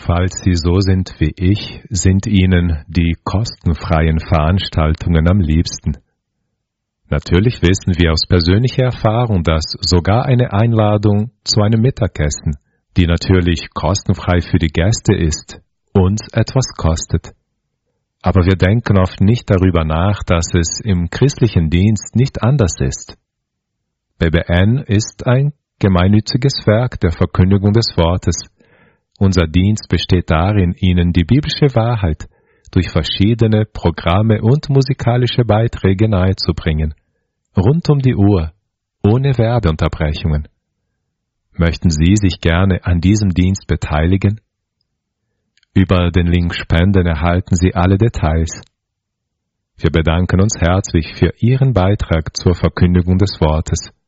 Falls Sie so sind wie ich, sind Ihnen die kostenfreien Veranstaltungen am liebsten. Natürlich wissen wir aus persönlicher Erfahrung, dass sogar eine Einladung zu einem Mittagessen, die natürlich kostenfrei für die Gäste ist, uns etwas kostet. Aber wir denken oft nicht darüber nach, dass es im christlichen Dienst nicht anders ist. BBN ist ein gemeinnütziges Werk der Verkündigung des Wortes. Unser Dienst besteht darin, Ihnen die biblische Wahrheit durch verschiedene Programme und musikalische Beiträge nahezubringen, rund um die Uhr, ohne Werbeunterbrechungen. Möchten Sie sich gerne an diesem Dienst beteiligen? Über den Link Spenden erhalten Sie alle Details. Wir bedanken uns herzlich für Ihren Beitrag zur Verkündigung des Wortes.